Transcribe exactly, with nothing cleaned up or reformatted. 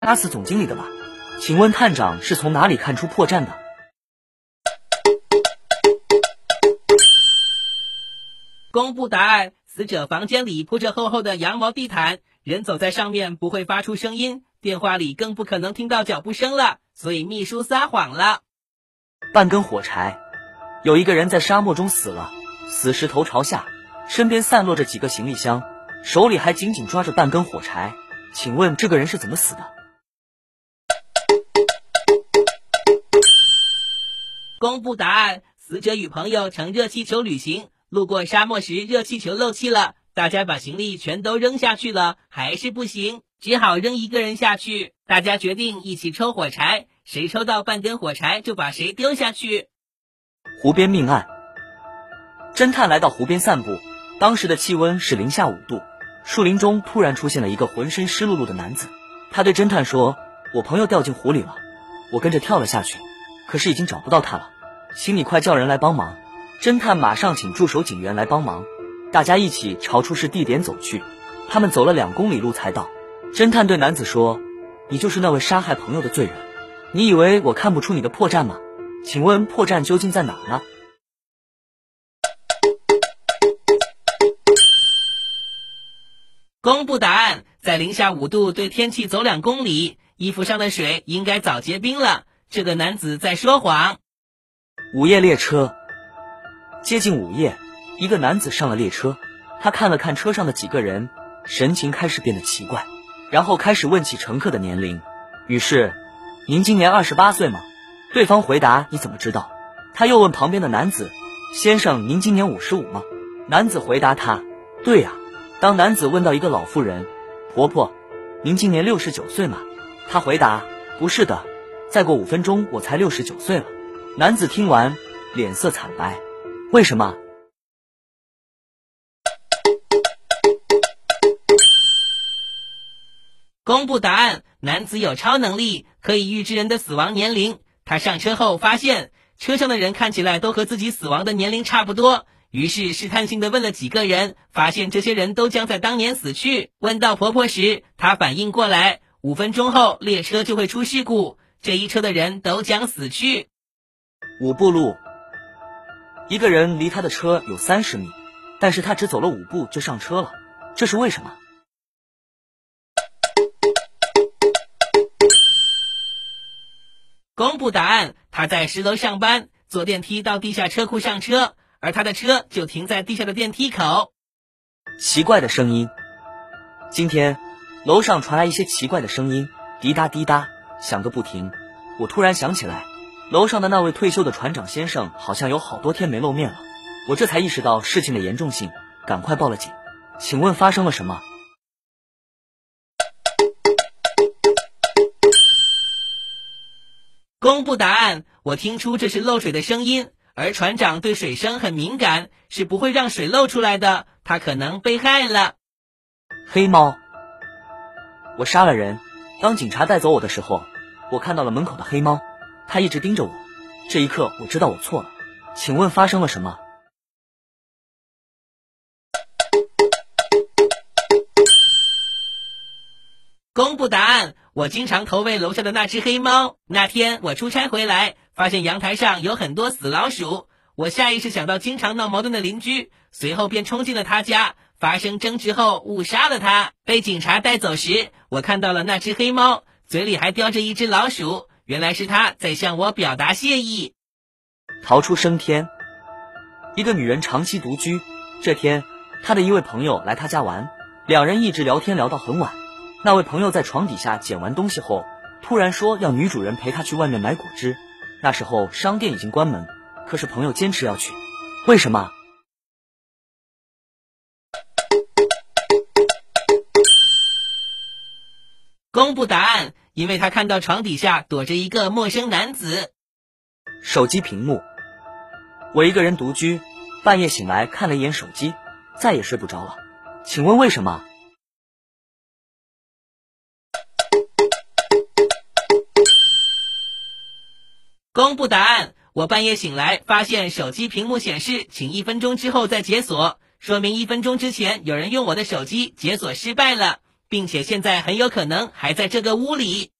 杀死总经理的吧？请问探长是从哪里看出破绽的？ 公布答案，死者房间里铺着厚厚的羊毛地毯，人走在上面不会发出声音，电话里更不可能听到脚步声了，所以秘书撒谎了。 半根火柴，有一个人在沙漠中死了，死时头朝下，身边散落着几个行李箱，手里还紧紧抓着半根火柴。请问这个人是怎么死的？ 公布答案，死者与朋友乘热气球旅行，路过沙漠时热气球漏气了，大家把行李全都扔下去了，还是不行，只好扔一个人下去。大家决定一起抽火柴，谁抽到半根火柴就把谁丢下去。 湖边命案，侦探来到湖边散步，当时的气温是零下五度，树林中突然出现了一个浑身湿漉漉的男子。他对侦探说：我朋友掉进湖里了，我跟着跳了下去，可是已经找不到他了，请你快叫人来帮忙。侦探马上请驻守警员来帮忙，大家一起朝出事地点走去。他们走了两公里路才到。侦探对男子说：你就是那位杀害朋友的罪人，你以为我看不出你的破绽吗？请问破绽究竟在哪呢？ 公布答案，在零下五度对天气走两公里，衣服上的水应该早结冰了，这个男子在说谎。 午夜列车，接近午夜，一个男子上了列车，他看了看车上的几个人，神情开始变得奇怪，然后开始问起乘客的年龄。于是，您今年二十八岁吗？对方回答：你怎么知道？他又问旁边的男子：先生，您今年五十五吗？男子回答他：对呀。当男子问到一个老妇人：婆婆，您今年六十九岁吗？他回答：不是的，再过五分钟我才六十九岁了。男子听完脸色惨白，为什么？ 公布答案，男子有超能力，可以预知人的死亡年龄。他上车后发现车上的人看起来都和自己死亡的年龄差不多，于是试探性地问了几个人，发现这些人都将在当年死去。问到婆婆时，她反应过来，五分钟后列车就会出事故，这一车的人都将死去。 五步路，一个人离他的车有三十米，但是他只走了五步就上车了，这是为什么？ 公布答案，他在十楼上班，坐电梯到地下车库上车，而他的车就停在地下的电梯口。 奇怪的声音，今天楼上传来一些奇怪的声音，滴答滴答响个不停。我突然想起来，楼上的那位退休的船长先生好像有好多天没露面了，我这才意识到事情的严重性，赶快报了警。请问发生了什么？ 公布答案，我听出这是漏水的声音，而船长对水声很敏感，是不会让水漏出来的，他可能被害了。 黑猫，我杀了人，当警察带走我的时候，我看到了门口的黑猫，它一直盯着我，这一刻我知道我错了。请问发生了什么？ 公布答案，我经常投喂楼下的那只黑猫。那天我出差回来，发现阳台上有很多死老鼠，我下意识想到经常闹矛盾的邻居，随后便冲进了他家，发生争执后误杀了他。被警察带走时，我看到了那只黑猫，嘴里还叼着一只老鼠，原来是他在向我表达谢意。 逃出升天，一个女人长期独居，这天她的一位朋友来她家玩，两人一直聊天聊到很晚。那位朋友在床底下捡完东西后，突然说要女主人陪他去外面买果汁。那时候商店已经关门，可是朋友坚持要去，为什么？ 公布答案，因为他看到床底下躲着一个陌生男子。 手机屏幕，我一个人独居，半夜醒来看了一眼手机，再也睡不着了。请问为什么？ 公布答案，我半夜醒来发现手机屏幕显示请一分钟之后再解锁，说明一分钟之前有人用我的手机解锁失败了。 并且现在很有可能还在这个屋里。